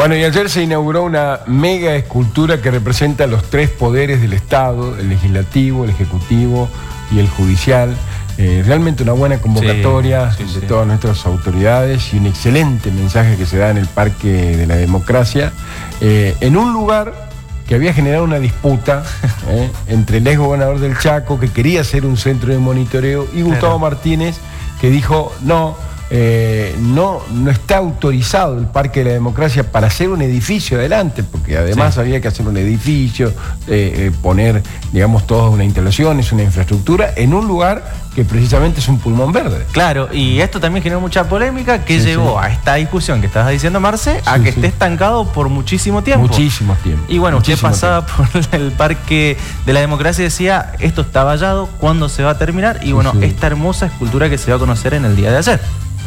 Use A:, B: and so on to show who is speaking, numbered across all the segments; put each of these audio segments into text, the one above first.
A: Bueno, y ayer se inauguró una mega escultura que representa los tres poderes del Estado, el legislativo, el ejecutivo y el judicial. Realmente una buena convocatoria de todas nuestras autoridades y un excelente mensaje que se da en el Parque de la Democracia, en un lugar que había generado una disputa entre el ex gobernador del Chaco, que quería ser un centro de monitoreo, y Gustavo Martínez, que dijo no está autorizado el Parque de la Democracia para hacer un edificio adelante, porque además había que hacer un edificio, poner, digamos, toda una instalación, es una infraestructura en un lugar que precisamente es un pulmón verde.
B: Claro, y esto también generó mucha polémica que llevó a esta discusión que estabas diciendo, Marce, a que esté estancado por muchísimo tiempo.
A: Muchísimo tiempo.
B: Y bueno, usted pasaba por el Parque de la Democracia y decía, esto está vallado, ¿cuándo se va a terminar? Y bueno, esta hermosa escultura que se va a conocer en el día de ayer.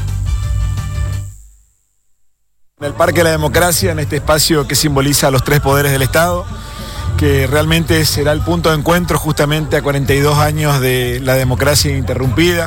C: En el Parque de la Democracia, en este espacio que simboliza los tres poderes del Estado, que realmente será el punto de encuentro justamente a 42 años de la democracia ininterrumpida,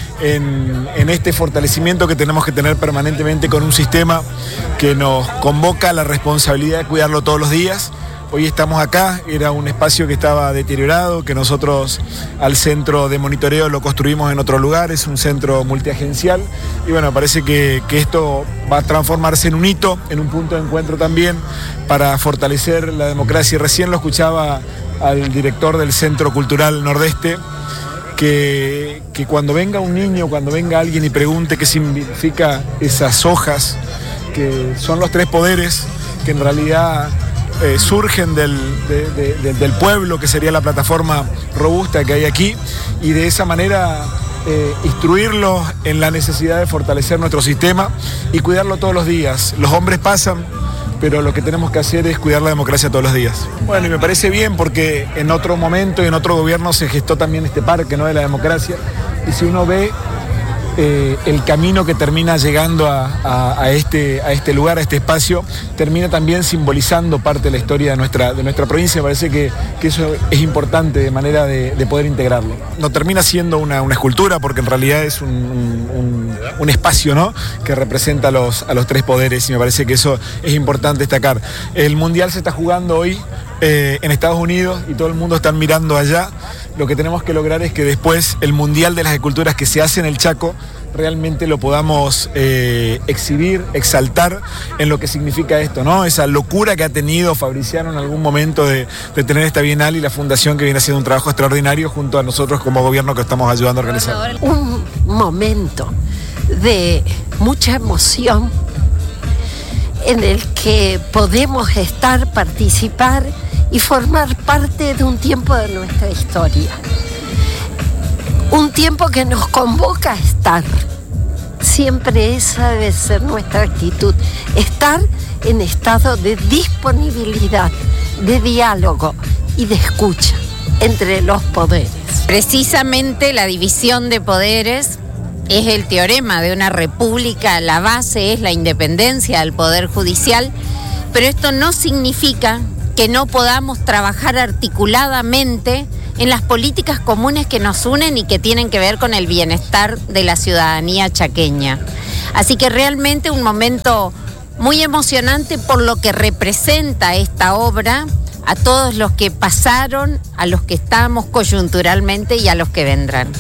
C: en este fortalecimiento que tenemos que tener permanentemente con un sistema que nos convoca a la responsabilidad de cuidarlo todos los días. Hoy estamos acá, era un espacio que estaba deteriorado, que nosotros al centro de monitoreo lo construimos en otro lugar, es un centro multiagencial, y bueno, parece que esto va a transformarse en un hito, en un punto de encuentro también para fortalecer la democracia. Y recién lo escuchaba al director del Centro Cultural Nordeste, que cuando venga un niño, cuando venga alguien y pregunte qué significa esas hojas, que son los tres poderes, que en realidad surgen del pueblo, que sería la plataforma robusta que hay aquí, y de esa manera instruirlos en la necesidad de fortalecer nuestro sistema y cuidarlo todos los días. Los hombres pasan, pero lo que tenemos que hacer es cuidar la democracia todos los días. Bueno, y me parece bien porque en otro momento y en otro gobierno se gestó también este parque, ¿no?, de la democracia, y si uno ve el camino que termina llegando a este lugar, a este espacio, termina también simbolizando parte de la historia de nuestra provincia. Me parece que eso es importante de manera de poder integrarlo. No termina siendo una escultura, porque en realidad es un espacio, ¿no?, que representa a los tres poderes, y me parece que eso es importante destacar. El Mundial se está jugando hoy en Estados Unidos y todo el mundo está mirando allá. Lo que tenemos que lograr es que después el Mundial de las Esculturas que se hace en el Chaco realmente lo podamos exhibir, exaltar en lo que significa esto, ¿no? Esa locura que ha tenido Fabriciano en algún momento de tener esta Bienal, y la Fundación, que viene haciendo un trabajo extraordinario junto a nosotros como gobierno que estamos ayudando a organizar.
D: Un momento de mucha emoción en el que podemos estar, participar y formar parte de un tiempo de nuestra historia. Un tiempo que nos convoca a estar. Siempre esa debe ser nuestra actitud. Estar en estado de disponibilidad, de diálogo y de escucha entre los poderes.
E: Precisamente la división de poderes es el teorema de una república. La base es la independencia del Poder Judicial, pero esto no significa que no podamos trabajar articuladamente en las políticas comunes que nos unen y que tienen que ver con el bienestar de la ciudadanía chaqueña. Así que realmente un momento muy emocionante por lo que representa esta obra, a todos los que pasaron, a los que estamos coyunturalmente y a los que vendrán.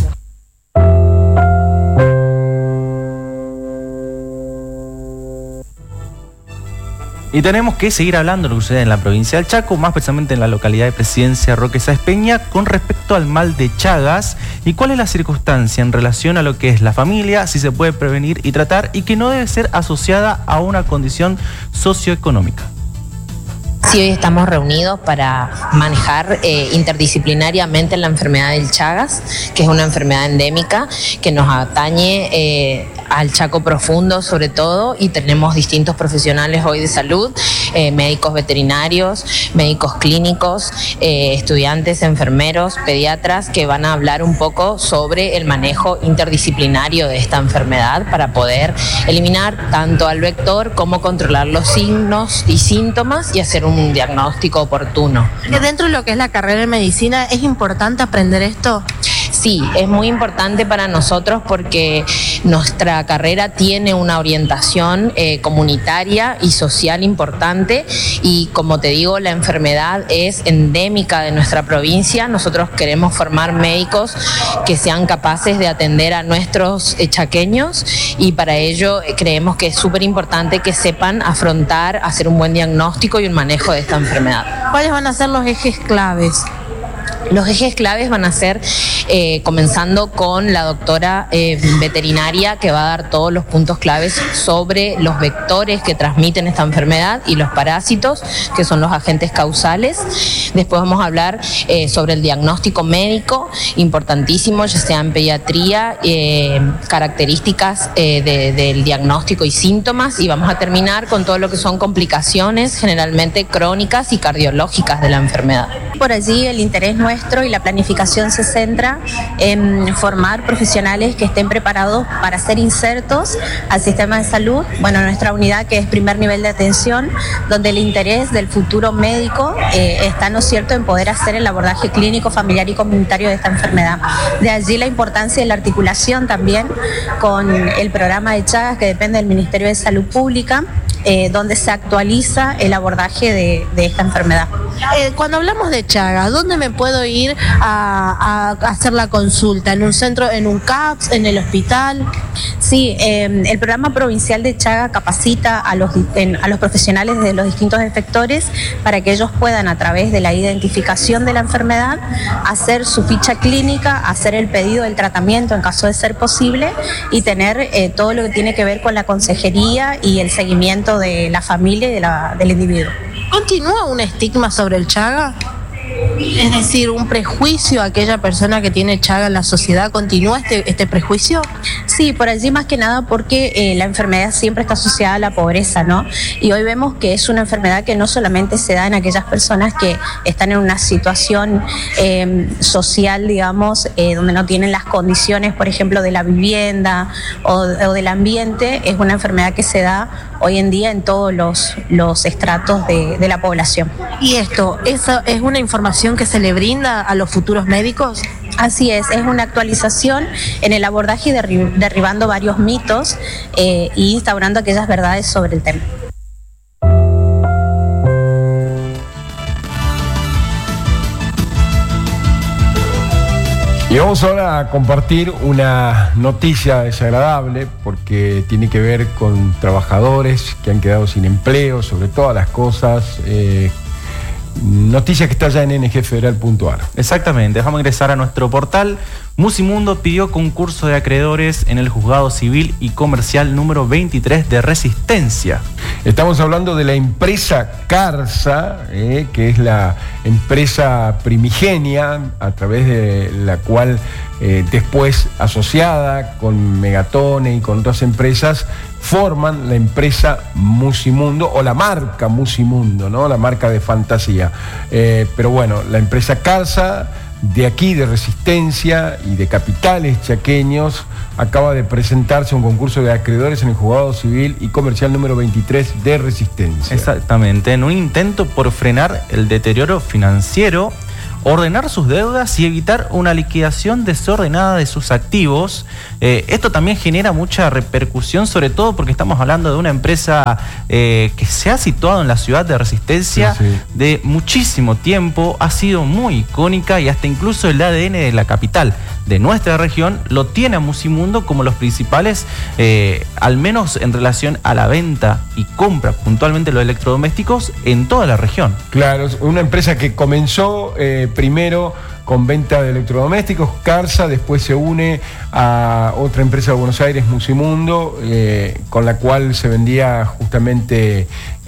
B: Y tenemos que seguir hablando de lo que sucede en la provincia del Chaco, más precisamente en la localidad de Presidencia Roque Sáenz Peña, con respecto al mal de Chagas y cuál es la circunstancia en relación a lo que es la familia, si se puede prevenir y tratar, y que no debe ser asociada a una condición socioeconómica.
F: Sí, hoy estamos reunidos para manejar interdisciplinariamente la enfermedad del Chagas, que es una enfermedad endémica que nos atañe al Chaco profundo sobre todo, y tenemos distintos profesionales hoy de salud, médicos veterinarios, médicos clínicos, estudiantes, enfermeros, pediatras, que van a hablar un poco sobre el manejo interdisciplinario de esta enfermedad para poder eliminar tanto al vector como controlar los signos y síntomas y hacer un diagnóstico oportuno.
G: Dentro de lo que es la carrera de medicina, ¿es importante aprender esto?
F: Sí, es muy importante para nosotros porque nuestra carrera tiene una orientación comunitaria y social importante y, como te digo, la enfermedad es endémica de nuestra provincia. Nosotros queremos formar médicos que sean capaces de atender a nuestros chaqueños y para ello creemos que es súper importante que sepan afrontar, hacer un buen diagnóstico y un manejo de esta enfermedad.
G: ¿Cuáles van a ser los ejes claves?
F: Los ejes claves van a ser comenzando con la doctora veterinaria que va a dar todos los puntos claves sobre los vectores que transmiten esta enfermedad y los parásitos, que son los agentes causales. Después vamos a hablar sobre el diagnóstico médico, importantísimo, ya sea en pediatría, características del diagnóstico y síntomas, y vamos a terminar con todo lo que son complicaciones, generalmente crónicas y cardiológicas de la enfermedad.
G: Por allí el interés nuestro y la planificación se centra en formar profesionales que estén preparados para ser insertos al sistema de salud. Bueno, nuestra unidad, que es primer nivel de atención, donde el interés del futuro médico está, ¿no es cierto?, en poder hacer el abordaje clínico, familiar y comunitario de esta enfermedad. De allí la importancia de la articulación también con el programa de Chagas, que depende del Ministerio de Salud Pública, donde se actualiza el abordaje de esta enfermedad.
H: Cuando hablamos de Chagas, ¿dónde me puedo ir a hacer la consulta? ¿En un centro, en un CAPS, en el hospital?
G: Sí, el programa provincial de Chagas capacita a los profesionales de los distintos efectores para que ellos puedan, a través de la identificación de la enfermedad, hacer su ficha clínica, hacer el pedido del tratamiento en caso de ser posible y tener todo lo que tiene que ver con la consejería y el seguimiento de la familia y del individuo.
H: ¿Continúa un estigma sobre el Chaga? Es decir, un prejuicio a aquella persona que tiene Chaga en la sociedad. ¿Continúa este prejuicio?
G: Sí, por allí más que nada porque la enfermedad siempre está asociada a la pobreza, ¿no? Y hoy vemos que es una enfermedad que no solamente se da en aquellas personas que están en una situación social, digamos, donde no tienen las condiciones, por ejemplo, de la vivienda o del ambiente. Es una enfermedad que se da hoy en día en todos los estratos de la población.
H: ¿Y esto es una información que se le brinda a los futuros médicos?
G: Así es una actualización en el abordaje, derribando varios mitos e instaurando aquellas verdades sobre el tema.
A: Y vamos ahora a compartir una noticia desagradable porque tiene que ver con trabajadores que han quedado sin empleo, sobre todas las cosas. Noticia que está ya en ngfederal.ar.
B: Exactamente, vamos a ingresar a nuestro portal. Musimundo pidió concurso de acreedores en el Juzgado Civil y Comercial número 23 de Resistencia.
A: Estamos hablando de la empresa Carsa, que es la empresa primigenia a través de la cual después, asociada con Megatone y con otras empresas, forman la empresa Musimundo, o la marca Musimundo, ¿no? La marca de fantasía. Pero bueno, la empresa Carsa, de aquí, de Resistencia y de capitales chaqueños, acaba de presentarse un concurso de acreedores en el Juzgado Civil y Comercial número 23 de Resistencia.
B: Exactamente, en un intento por frenar el deterioro financiero, ordenar sus deudas y evitar una liquidación desordenada de sus activos. Esto también genera mucha repercusión, sobre todo porque estamos hablando de una empresa que se ha situado en la ciudad de Resistencia de muchísimo tiempo, ha sido muy icónica y hasta incluso el ADN de la capital de nuestra región lo tiene a Musimundo como los principales, al menos en relación a la venta y compra puntualmente los electrodomésticos en toda la región.
A: Claro, es una empresa que comenzó primero con venta de electrodomésticos, Carsa, después se une a otra empresa de Buenos Aires, Musimundo, con la cual se vendía justamente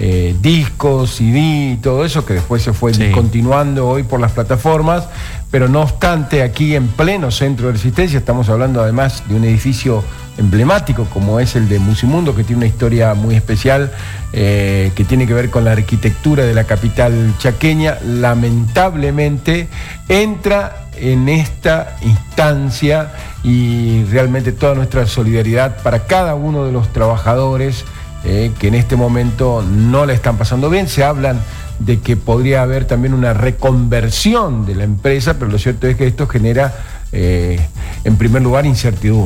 A: discos, CD y todo eso, que después se fue discontinuando hoy por las plataformas, pero no obstante, aquí en pleno centro de Resistencia, estamos hablando además de un edificio emblemático como es el de Musimundo, que tiene una historia muy especial, que tiene que ver con la arquitectura de la capital chaqueña. Lamentablemente entra en esta instancia y realmente toda nuestra solidaridad para cada uno de los trabajadores que en este momento no la están pasando bien. Se hablan de que podría haber también una reconversión de la empresa, pero lo cierto es que esto genera en primer lugar, incertidumbre.